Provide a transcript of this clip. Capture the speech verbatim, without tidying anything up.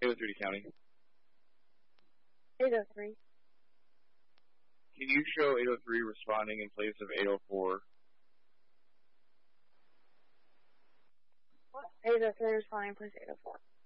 eight oh three to county. eight oh three. Can you show eight oh three responding in place of eight oh four? What? eight oh three responding in place of eight oh four.